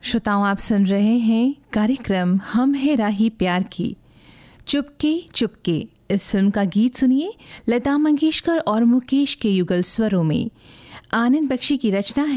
श्रोताओं, आप सुन रहे हैं कार्यक्रम हम है राही प्यार की। चुपके चुपके इस फिल्म का गीत सुनिए लता मंगेशकर और मुकेश के युगल स्वरों में। आनंद बख्शी की रचना है